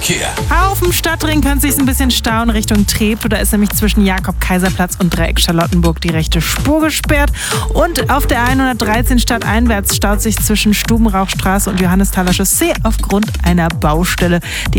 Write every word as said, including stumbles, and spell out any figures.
Verkehr. Auf dem Stadtring könnte es sich ein bisschen stauen Richtung Treptow. Da ist nämlich zwischen Jakob-Kaiser-Platz und Dreieck Charlottenburg die rechte Spur gesperrt. Und auf der hundertdreizehn stadteinwärts staut sich zwischen Stubenrauchstraße und Johannesthaler Chaussee aufgrund einer Baustelle. Die